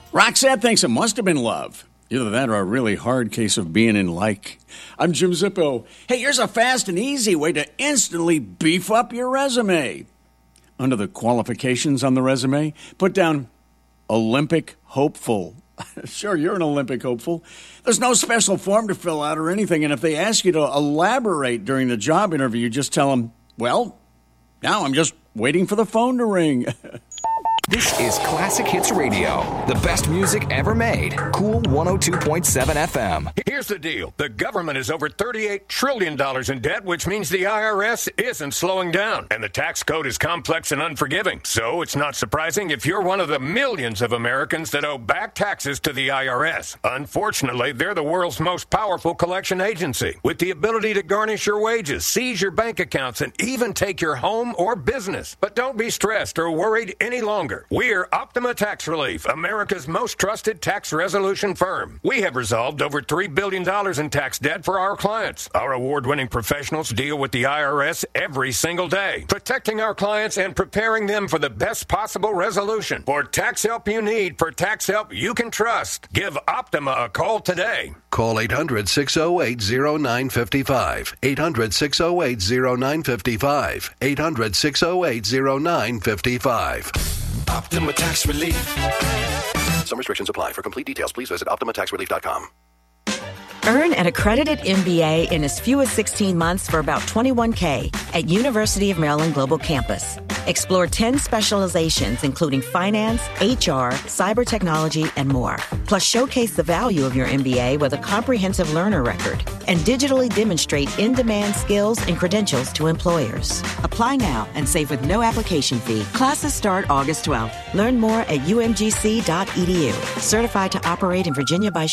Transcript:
Roxette thinks it must have been love. Either that or a really hard case of being in like. I'm Jim Zippo. Hey, here's a fast and easy way to instantly beef up your resume. Under the qualifications on the resume, put down Olympic hopeful. Sure, you're an Olympic hopeful. There's no special form to fill out or anything, and if they ask you to elaborate during the job interview, just tell them, well, now I'm just waiting for the phone to ring. This is Classic Hits Radio, the best music ever made. Cool 102.7 FM. Here's the deal. The government is over $38 trillion in debt, which means the IRS isn't slowing down. And the tax code is complex and unforgiving. So it's not surprising if you're one of the millions of Americans that owe back taxes to the IRS. Unfortunately, they're the world's most powerful collection agency, with the ability to garnish your wages, seize your bank accounts, and even take your home or business. But don't be stressed or worried any longer. We're Optima Tax Relief, America's most trusted tax resolution firm. We have resolved over $3 billion in tax debt for our clients. Our award-winning professionals deal with the IRS every single day, protecting our clients and preparing them for the best possible resolution. For tax help you need, for tax help you can trust, give Optima a call today. Call 800-608-0955. 800-608-0955. 800-608-0955. Optima Tax Relief. Some restrictions apply. For complete details, please visit OptimaTaxRelief.com. Earn an accredited MBA in as few as 16 months for about $21K at University of Maryland Global Campus. Explore 10 specializations, including finance, HR, cyber technology, and more. Plus, showcase the value of your MBA with a comprehensive learner record and digitally demonstrate in-demand skills and credentials to employers. Apply now and save with no application fee. Classes start August 12th. Learn more at umgc.edu. Certified to operate in Virginia by